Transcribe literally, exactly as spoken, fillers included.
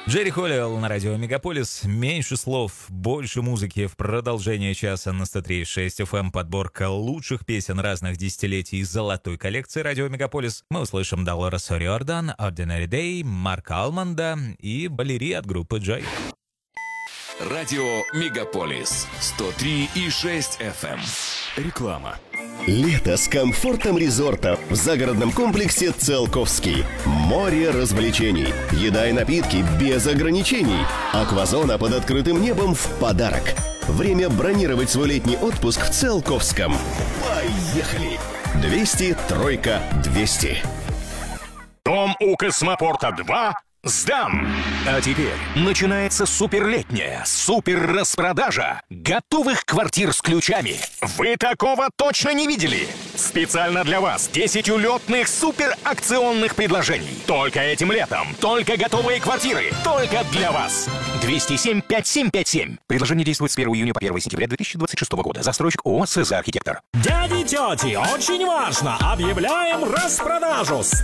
Джерри Холлиэлл на радио Мегаполис. Меньше слов, больше музыки. В продолжение часа на сто три и шесть эф эм подборка лучших песен разных десятилетий из золотой коллекции радио Мегаполис. Мы услышим Долорес О'Риордан, Ordinary Day, Марка Алманда и Балери от группы Джей. Радио Мегаполис сто три и шесть эф эм. Реклама. Лето с комфортом резорта в загородном комплексе «Циолковский». Море развлечений, еда и напитки без ограничений. Аквазона под открытым небом в подарок. Время бронировать свой летний отпуск в Циолковском. Поехали! двести, тройка, двести. Дом у Космопорта два сдан. А теперь начинается суперлетняя супер-распродажа готовых квартир с ключами. Вы такого точно не видели? Специально для вас десять улетных супер-акционных предложений. Только этим летом. Только готовые квартиры. Только для вас. двести семь пятьдесят семь пятьдесят семь. Предложение действует с первого июня по первое сентября две тысячи двадцать шестого года. Застройщик ООО «СЗ Архитектор». Дяди, тети, очень важно! Объявляем распродажу!